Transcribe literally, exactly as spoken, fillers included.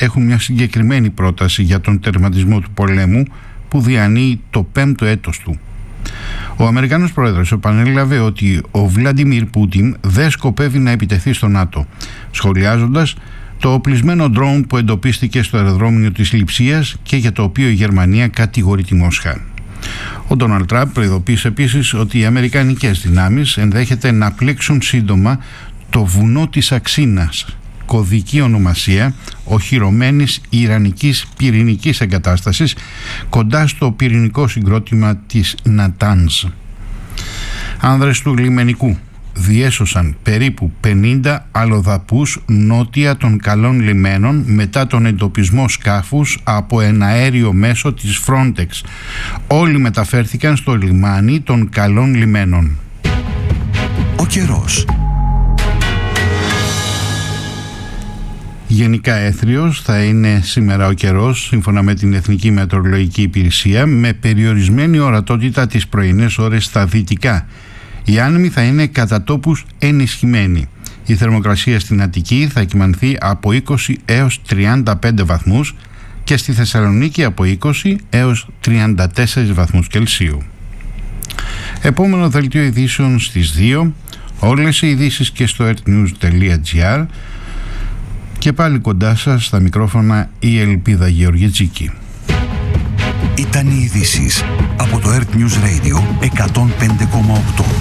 έχουν μια συγκεκριμένη πρόταση για τον τερματισμό του πολέμου που διανύει το πέμπτο έτος του. Ο Αμερικανός πρόεδρος επανέλαβε ότι ο Βλαντιμίρ Πούτιν δεν σκοπεύει να επιτεθεί στο ΝΑΤΟ, σχολιάζοντας το οπλισμένο ντρόουν που εντοπίστηκε στο αεροδρόμιο της Λειψίας και για το οποίο η Γερμανία κατηγορεί τη Μόσχα. Ο Ντόναλντ Τραμπ προειδοποίησε επίσης ότι οι αμερικανικές δυνάμεις ενδέχεται να πλήξουν σύντομα το βουνό της Αξίνας, κωδική ονομασία οχυρωμένης ιρανικής πυρηνικής εγκατάστασης κοντά στο πυρηνικό συγκρότημα της Νατάνζ. Άνδρες του λιμενικού διέσωσαν περίπου πενήντα αλλοδαπούς νότια των Καλών Λιμένων μετά τον εντοπισμό σκάφους από ένα αέριο μέσο της Frontex. Όλοι μεταφέρθηκαν στο λιμάνι των Καλών Λιμένων. Ο καιρός. Γενικά έθριος θα είναι σήμερα ο καιρός, σύμφωνα με την Εθνική Μετεωρολογική Υπηρεσία, με περιορισμένη ορατότητα τις πρωινές ώρες στα δυτικά. Η άνεμη θα είναι κατά τόπους ενισχυμένη. Η θερμοκρασία στην Αττική θα κυμανθεί από είκοσι έως τριάντα πέντε βαθμούς και στη Θεσσαλονίκη από είκοσι έως τριάντα τέσσερα βαθμούς Κελσίου. Επόμενο δελτίο ειδήσεων στις δύο. Όλες οι ειδήσεις και στο ertnews τελεία gr. Και πάλι κοντά σας στα μικρόφωνα η Ελπίδα Γεωργιετζίκη. Ήταν οι ειδήσεις από το Earth News Radio εκατόν πέντε κόμμα οκτώ.